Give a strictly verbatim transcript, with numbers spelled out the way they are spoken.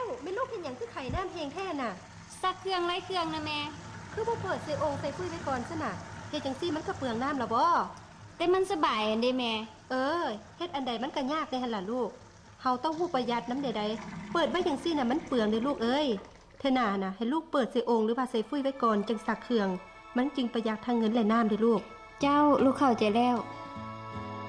ไม่ลูกเห็นอย่างคือไข่น้ำแห้งแท้น่ะซักเครื่องไล่เครื่องนะแม่คือบ่เปิดใส่องค์ใส่ฟุ้ยไว้ก่อนซะน่ะเฮ็ดจังซี่มันก็เปลืองน้ำล่ะบ่แต่มันสบายอันเด้แม่เออเฮ็ดอันใดมันก็ยากได้หั่นล่ะลูกเฮาต้องฮู้ประหยัดน้ำใดๆเปิดไว้จังซี่น่ะมันเปลืองเด้อลูกเอ้ยเธอหน้าน่ะให้ลูกเปิดใส่องค์หรือว่าใส่ฟุ้ยไว้ก่อนจังซักเครื่องมันจึงประหยัดทั้งเงินและน้ำเด้อลูกเจ้าลูกเข้าใจแล้ว